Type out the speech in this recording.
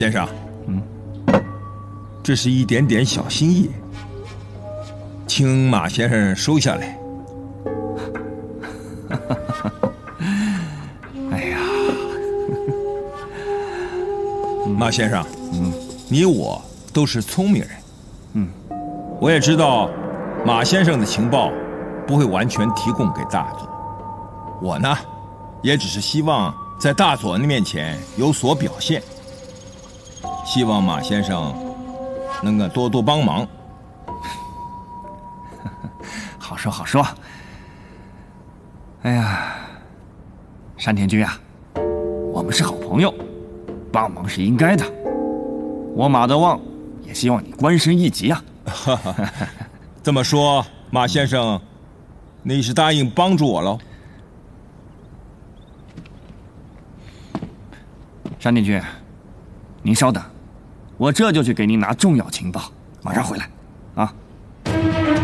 先生，这是一点点小心意，请马先生收下来。 哎呀， 马先生，你我都是聪明人，我也知道马先生的情报不会完全提供给大佐，我呢，也只是希望在大佐的面前有所表现，希望马先生能够多多帮忙。 好说好说。哎呀，山田君啊，我们是好朋友，帮忙是应该的。我马德旺也希望你官升一级啊。 这么说，马先生，你是答应帮助我喽？ 山田君，您稍等，我这就去给您拿重要情报，马上回来，啊。